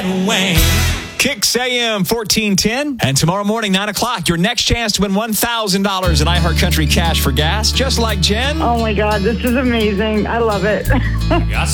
and Wayne. Kicks AM 1410. And tomorrow morning, 9 o'clock, your next chance to win $1,000 in iHeartCountry cash for gas, just like Jen. Oh, my God. This is amazing. I love it. Got